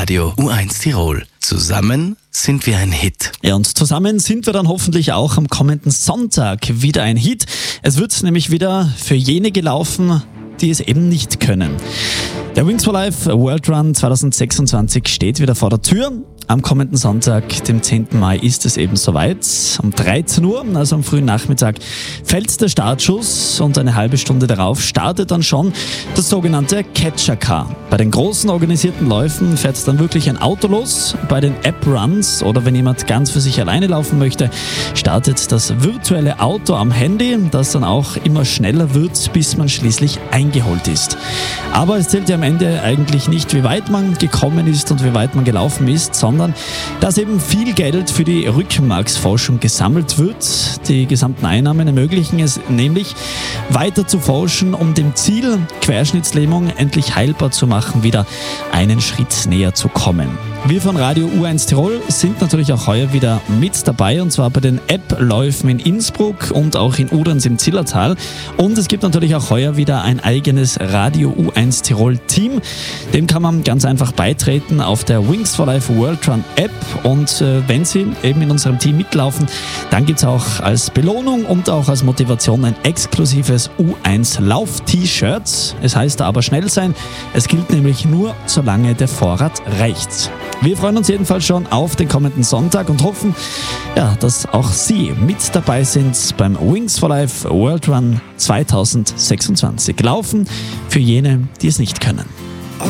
Radio U1 Tirol. Zusammen sind wir ein Hit. Ja, und zusammen sind wir dann hoffentlich auch am kommenden Sonntag wieder ein Hit. Es wird nämlich wieder für jene gelaufen, die es eben nicht können. Der Wings for Life World Run 2026 steht wieder vor der Tür. Am kommenden Sonntag, dem 10. Mai, ist es eben soweit. Um 13 Uhr, also am frühen Nachmittag, fällt der Startschuss und eine halbe Stunde darauf startet dann schon das sogenannte Catcher Car. Bei den großen organisierten Läufen fährt dann wirklich ein Auto los. Bei den App-Runs oder wenn jemand ganz für sich alleine laufen möchte, startet das virtuelle Auto am Handy, das dann auch immer schneller wird, bis man schließlich eingeholt ist. Aber es zählt ja am Ende eigentlich nicht, wie weit man gekommen ist und wie weit man gelaufen ist, sondern dass eben viel Geld für die Rückenmarksforschung gesammelt wird. Die gesamten Einnahmen ermöglichen es nämlich, weiter zu forschen, um dem Ziel, Querschnittslähmung endlich heilbar zu machen, wieder einen Schritt näher zu kommen. Wir von Radio U1 Tirol sind natürlich auch heuer wieder mit dabei, und zwar bei den App-Läufen in Innsbruck und auch in Udens im Zillertal. Und es gibt natürlich auch heuer wieder ein eigenes Radio U1 Tirol Team. Dem kann man ganz einfach beitreten auf der Wings for Life World Run App. Und wenn Sie eben in unserem Team mitlaufen, dann gibt es auch als Belohnung und auch als Motivation ein exklusives U1 Lauf-T-Shirt. Es heißt aber schnell sein. Es gilt nämlich nur, solange der Vorrat reicht. Wir freuen uns jedenfalls schon auf den kommenden Sonntag und hoffen, dass auch Sie mit dabei sind beim Wings for Life World Run 2026. Laufen für jene, die es nicht können.